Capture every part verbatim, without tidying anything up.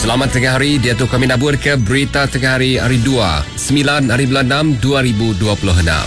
Selamat tengah hari, dia tu kami nabur ke berita tengah hari hari dua, sembilan hari bulan enam dua ribu dua puluh enam.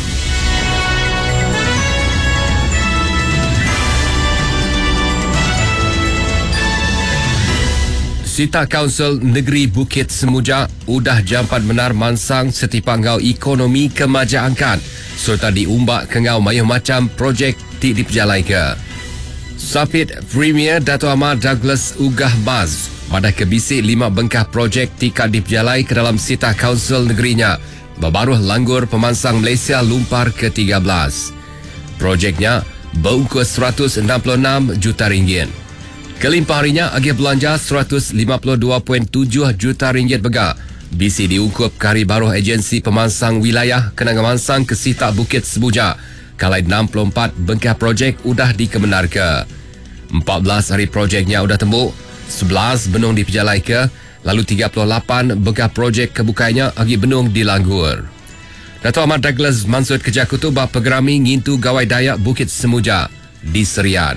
Sita Kaunsil Negeri Bukit Semuja udah jampan benar mansang setiap ngau ekonomi kemajaangkan serta diumbak ke ngau mayuh macam projek ti diperjalai ke. Sapit Premier Dato' Amar Douglas Ugah Baz pada kebisik lima bengkah projek tika diperjalai ke dalam Sita Kaunsil negerinya berbaruh langgur pemansang Malaysia Lumpar ke tiga belas. Projeknya berukur seratus enam puluh enam juta ringgit. Kelimpah harinya agih belanja seratus lima puluh dua perpuluhan tujuh juta ringgit bega. Bisi diungkup ke hari baruh agensi pemansang wilayah kena ngemansang ke Sita Bukit Semuja. Kalai enam puluh empat bengkah projek udah dikebenar ke. empat belas hari projeknya udah tembuk, sebelas benung diperjalai ke, lalu tiga puluh lapan bengkah projek kebukainya agi benung dilanggur. Dato' Ahmad Douglas mansud kerja kutubah pegerami ngintu gawai dayak Bukit Semuja di Serian.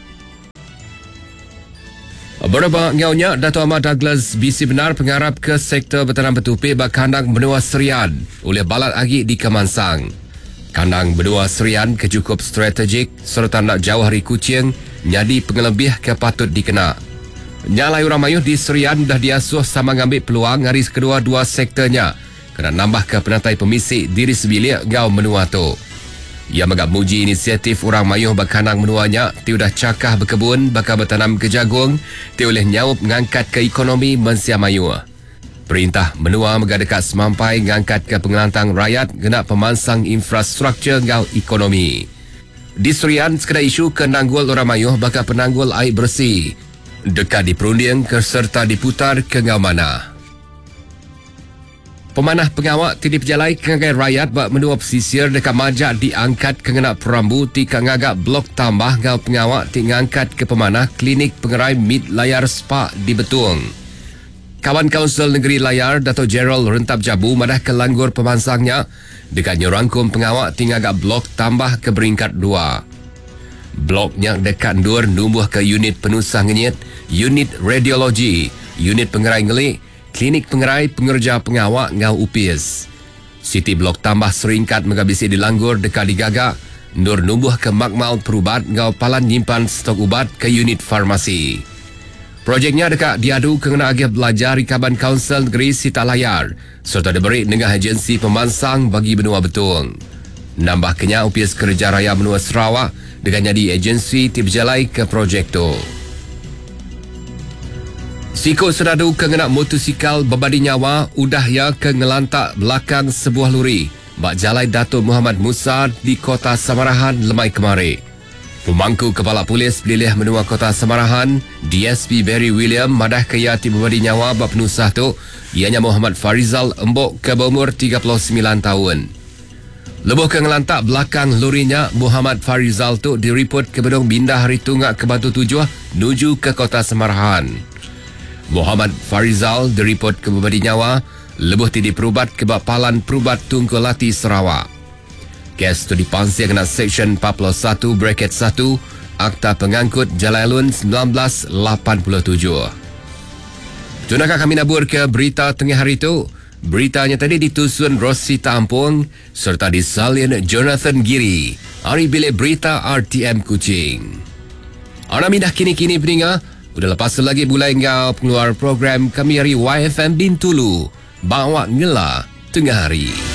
Berapa ngaunya Dato' Ahmad Douglas bisi benar pengarap ke sektor bertanam betupi bak kandang benua Serian oleh balat agi di Kemansang. Kandang benua Serian kecukup strategik serta nak jauh hari kucing nyadi pengelebih ke patut dikena. Nyalai orang mayuh di Serian dah diasuh sama ngambil peluang hari kedua dua sektornya kena nambah ke penatai pemisik diri sebilik ngau menua tu. Ia megap muji inisiatif orang mayuh berkandang menuanya ti udah cakah berkebun bakal bertanam ke jagung ti oleh nyaup ngangkat ke ekonomi mensia mayuh. Perintah menua megak dekat semampai ngangkat ke pengelantang rakyat kena pemansang infrastruktur ngau ekonomi. Di Serian sekadar isu ke nanggul orang mayuh bakal penanggul air bersih dekat diperunding ke serta diputar ke ngau mana. Pemanah pengawak ti diperjalai ke ngagai rakyat bak menua pesisir dekat majak diangkat ke ngena perambu ti ke ngagak blok tambah ngau pengawak ti ngangkat ke pemanah klinik pengerai mid layar spa di Betung. Kawan Kaunsil Negeri Layar Dato' Gerald Rentap Jabu madah ke langgur pemansangnya dekat nyerangkum pengawak ti ngagak blok tambah ke beringkat dua. Bloknya dekat dur numbuh ke unit penusah ngenyit, unit radiologi, unit pengerai ngelik, klinik pengerai pengerja pengawak ngau upis. Siti blok tambah seringkat megabisi dilanggur dekat digagak, nur numbuh ke makmal perubat ngau palan nyimpan stok ubat ke unit farmasi. Projeknya dekat diadu kena agih belajar Kaban Kaunsil Negeri Sita Layar serta diberi dengan agensi pemansang bagi benua Betung. Nambah kenya upis kerja raya benua Sarawak dengan jadi agensi diberjalai ke projek tu. Sikut sedadu kengena motosikal berbadi nyawa udah ya ke ngelantak belakang sebuah lori bak jalai Dato' Muhammad Musa di Kota Samarahan lemai kemari. Pemangku Kepala Polis Pilih Menua Kota Samarahan, D S P Barry William madah kaya ti berbadi nyawa bak penusah tu, ianya Muhammad Farizal Embok ke berumur tiga puluh sembilan tahun. Lebuh ke ngelantak belakang lorinya, Muhammad Farizal tu direport ke Bedong Bindah Hari Tunggak ke Batu Tujuh nuju ke Kota Samarahan. Muhammad Farizal direport ke berbadi nyawa, lebuh ti diperubat ke Bapalan Perubat Tunku Lati Sarawak. Kes tu dipansir kena Seksyen empat puluh satu bracket satu Akta Pengangkut Jalalun seribu sembilan ratus lapan puluh tujuh. Tunakah kami nabur ke berita tengah hari itu? Beritanya tadi ditusun Rosita Ampung serta disalin Jonathan Giri. Hari bilik berita R T M Kuching. Orang mindah kini-kini peninga, udah lepas lagi mulai ngau pengeluar program kami hari Y F M Bintulu. Bawa ngela tengah hari.